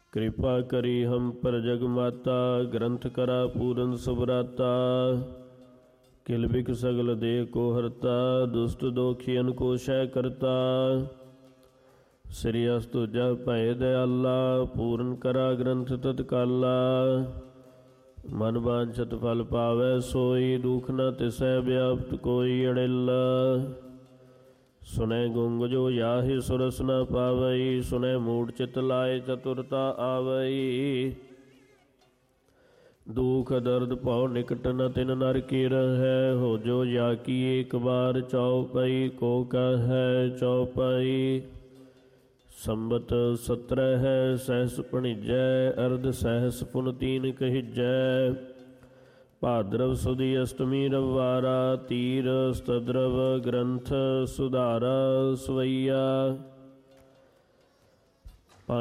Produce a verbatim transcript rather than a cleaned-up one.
कृपा करी हम पर जग माता, ग्रंथ करा पूरन सुभराता। किलबिक सगल देह को हरता, दुष्ट दोखियन को शय करता। श्री अस्तुजा भय दयाला, पूरन करा ग्रंथ तत्काला। मन वांछत फल पावै सोई, दुख न तिसै व्याप्त कोई अड़िला। सुनै गुंग जो याहि सुरस न पावई, सुनै मूढ़ चित लाए चतुरता आवई। दुख दर्द पौ निकट न तिन नर की रहै, हो जो या की एक बार चौपई को कहै चौपई। संबत सत्रह है सहस भणिजै, अर्ध सहस पुन तीन कहिजै। भाद्रव सुदी अष्टमी रविवारा, तीर स्तद्रव ग्रंथ सुधारा सवैया।